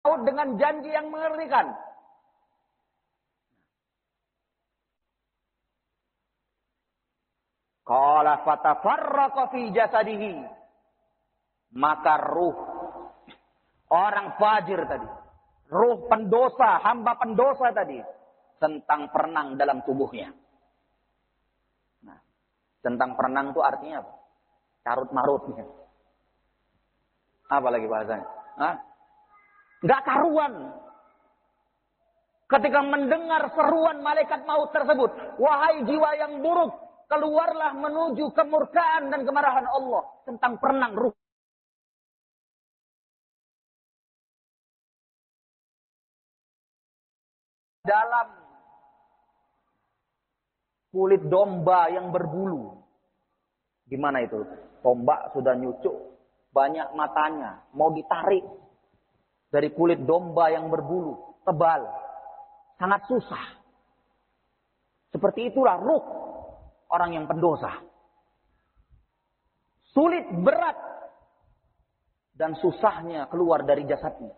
dengan janji yang mengerikan. Qala fatafarraqa fi jasadihi. Maka ruh orang fajir tadi, ruh pendosa, hamba pendosa tadi, centang perenang dalam tubuhnya. Nah, centang perenang itu artinya apa? Carut marutnya. Apa lagi bahasanya? Nggak karuan. Ketika mendengar seruan malaikat maut tersebut, wahai jiwa yang buruk, keluarlah menuju kemurkaan dan kemarahan Allah. Centang perenang ruh. Dalam kulit domba yang berbulu. Gimana itu? Tombak sudah nyucuk, banyak matanya, mau ditarik dari kulit domba yang berbulu, tebal, sangat susah. Seperti itulah ruh orang yang pendosa. Sulit, berat, dan susahnya keluar dari jasadnya.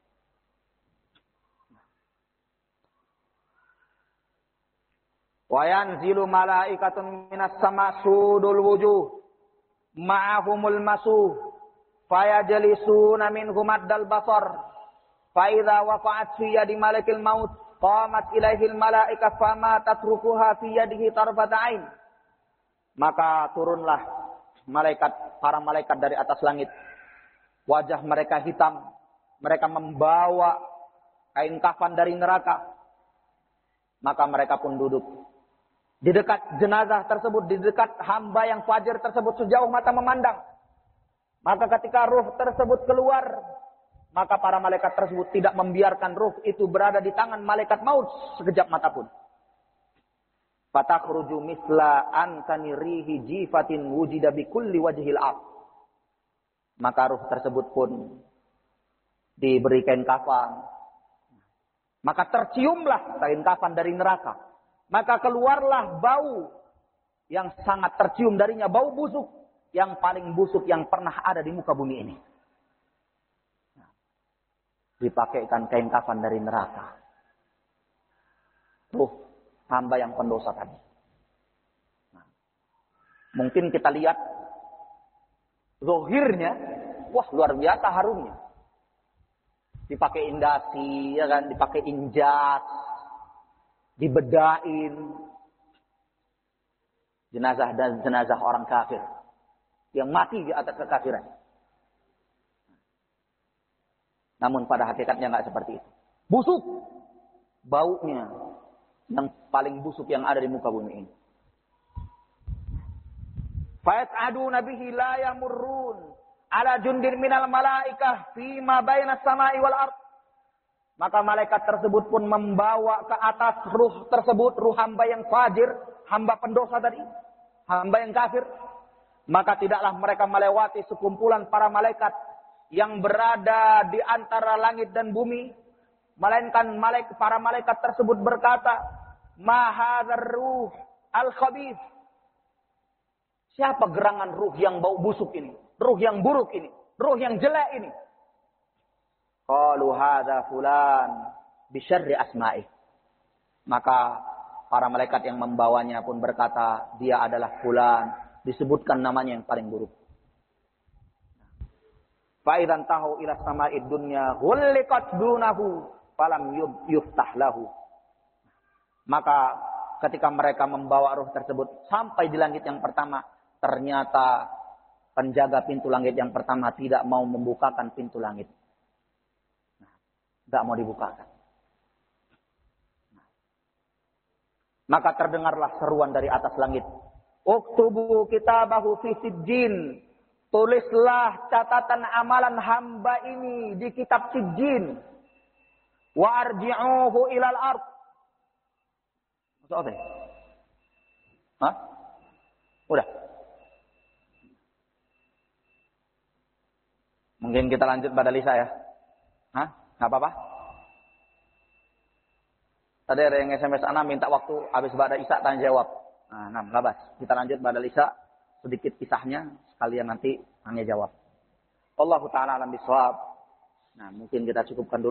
Wa yanzilu malaikatun minas sama sudul wujuh ma'ahumul masuh fayajlisuna minhum addal basar fa idza waqa'at fi yadi malakil maut qamat ilaihil malaika fama tatrukuha fi yadihi tarfata ain. Maka turunlah para malaikat dari atas langit. Wajah mereka hitam, mereka membawa kain kafan dari neraka. Maka mereka pun duduk di dekat jenazah tersebut, di dekat hamba yang fajir tersebut sejauh mata memandang. Maka ketika ruh tersebut keluar, maka para malaikat tersebut tidak membiarkan ruh itu berada di tangan malaikat maut sekejap mata pun. Fatakhruju misla ankani rihi jifatin wujida bi kulli wajhil ard. Maka ruh tersebut pun diberi kain kafan. Maka terciumlah kain kafan dari neraka. Maka keluarlah bau yang sangat tercium darinya, bau busuk yang paling busuk yang pernah ada di muka bumi ini. Dipakaikan kain kafan dari neraka. Ruh hamba yang pendosa tadi. Mungkin kita lihat zahirnya, wah luar biasa harumnya. Dipakai indasi, ya kan, dipakai injas, dibedain. Jenazah dan jenazah orang kafir yang mati di atas kekafiran. Namun pada hakikatnya nggak seperti itu. Busuk baunya yang paling busuk yang ada di muka bumi ini. Fayat'aduna bihi la yamurrun ala jundin minal malaikah fima bainas samai wal ard. Maka malaikat tersebut pun membawa ke atas ruh tersebut, ruh hamba yang fajir, hamba pendosa tadi, hamba yang kafir. Maka tidaklah mereka melewati sekumpulan para malaikat yang berada di antara langit dan bumi. Melainkan para malaikat tersebut berkata, Ma hadzal ruh al-khabith. Siapa gerangan ruh yang bau busuk ini? Ruh yang buruk ini? Ruh yang jelek ini? Qalu hadza fulan bi syarri asma'i. Maka para malaikat yang membawanya pun berkata, dia adalah fulan, disebutkan namanya yang paling buruk. Fa idzan tahu ila sama'id dunya ghulliqat dunahu falam yuftah lahu. Maka ketika mereka membawa ruh tersebut sampai di langit yang pertama, ternyata penjaga pintu langit yang pertama tidak mau membukakan pintu langit. Tidak mau dibukakan. Maka terdengarlah seruan dari atas langit. Uktubu kitabahu fi sijjin. Tulislah catatan amalan hamba ini di kitab sijjin. Wa arji'uhu ilal ard. Maksud apa? Hah? Udah. Mungkin kita lanjut pada Lisa ya. Hah? Nggak apa-apa? Tadi ada yang SMS Ana minta waktu habis Ba'da Isya tanya jawab. Nah, labas. Kita lanjut Ba'da Isya sedikit kisahnya sekalian nanti tanya jawab. Wallahu ta'ala alam bisawab. Nah, mungkin kita cukupkan dulu.